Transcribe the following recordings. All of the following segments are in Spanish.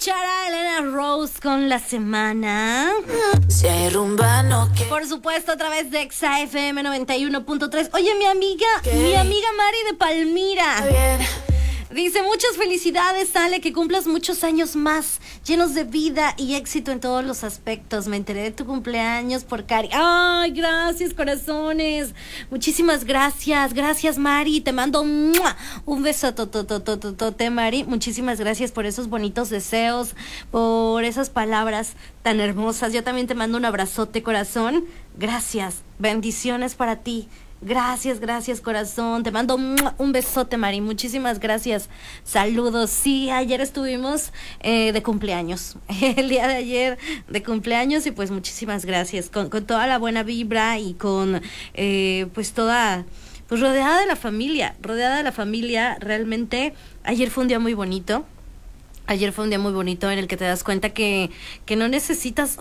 escuchar a Elena Rose con La Semana. Si hay rumba, no que... Por supuesto, a través de Exa FM 91.3. Oye, mi amiga Mari de Palmira. Bien. Dice, muchas felicidades, Ale, que cumplas muchos años más, llenos de vida y éxito en todos los aspectos. Me enteré de tu cumpleaños por Cari. Ay, gracias, corazones. Muchísimas gracias. Gracias, Mari. Te mando un beso, Mari. Muchísimas gracias por esos bonitos deseos, por esas palabras tan hermosas. Yo también te mando un abrazote, corazón. Gracias. Bendiciones para ti. Gracias, corazón. Te mando un besote, Mari. Muchísimas gracias. Saludos. Sí, ayer estuvimos de cumpleaños. El día de ayer de cumpleaños y pues muchísimas gracias. Con toda la buena vibra y con pues toda... Pues rodeada de la familia. Realmente ayer fue un día muy bonito. Ayer fue un día muy bonito en el que te das cuenta que no necesitas...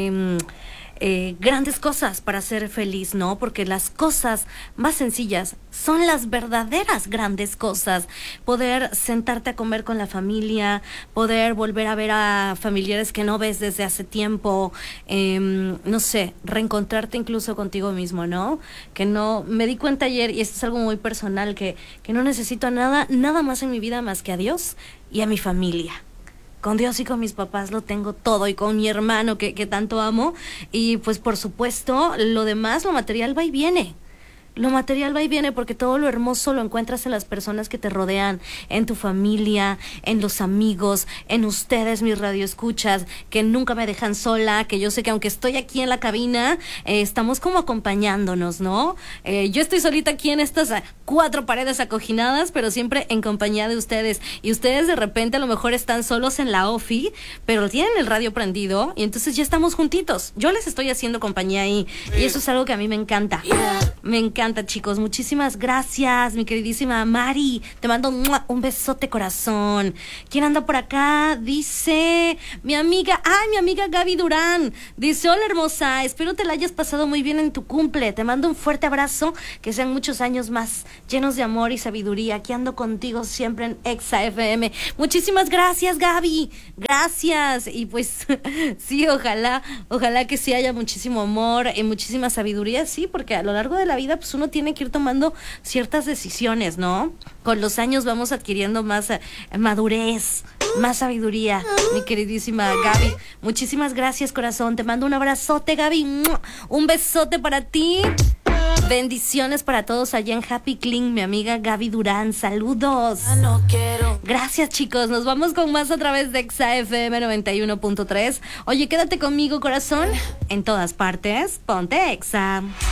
grandes cosas para ser feliz, ¿no? Porque las cosas más sencillas son las verdaderas grandes cosas. Poder sentarte a comer con la familia, poder volver a ver a familiares que no ves desde hace tiempo, no sé, reencontrarte incluso contigo mismo, ¿no? Que no, me di cuenta ayer, y esto es algo muy personal, que no necesito nada más en mi vida más que a Dios y a mi familia. Con Dios y con mis papás lo tengo todo, y con mi hermano que tanto amo, y pues por supuesto lo demás, lo material va y viene. Lo material va y viene porque todo lo hermoso lo encuentras en las personas que te rodean, en tu familia, en los amigos, en ustedes, mis radioescuchas, que nunca me dejan sola, que yo sé que aunque estoy aquí en la cabina, estamos como acompañándonos, ¿no? Yo estoy solita aquí en estas 4 paredes acoginadas, pero siempre en compañía de ustedes. Y ustedes de repente a lo mejor están solos en la ofi, pero tienen el radio prendido y entonces ya estamos juntitos. Yo les estoy haciendo compañía ahí y eso es algo que a mí me encanta. Me encanta, chicos. Muchísimas gracias, mi queridísima Mari. Te mando un besote, corazón. ¿Quién anda por acá? Dice mi amiga Gaby Durán. Dice, hola, hermosa. Espero te la hayas pasado muy bien en tu cumple. Te mando un fuerte abrazo. Que sean muchos años más llenos de amor y sabiduría. Aquí ando contigo siempre en Exa FM. Muchísimas gracias, Gaby. Gracias. Y pues sí, ojalá que sí haya muchísimo amor y muchísima sabiduría. Sí, porque a lo largo de la vida pues uno tiene que ir tomando ciertas decisiones, ¿no? Con los años vamos adquiriendo más madurez, más sabiduría, mi queridísima Gaby. Muchísimas gracias, corazón. Te mando un abrazote, Gaby. Un besote para ti. Bendiciones para todos allá en Happy Clean, mi amiga Gaby Durán. Saludos. No quiero. Gracias, chicos. Nos vamos con más a través de Exa FM 91.3. Oye, quédate conmigo, corazón. En todas partes, ponte Exa.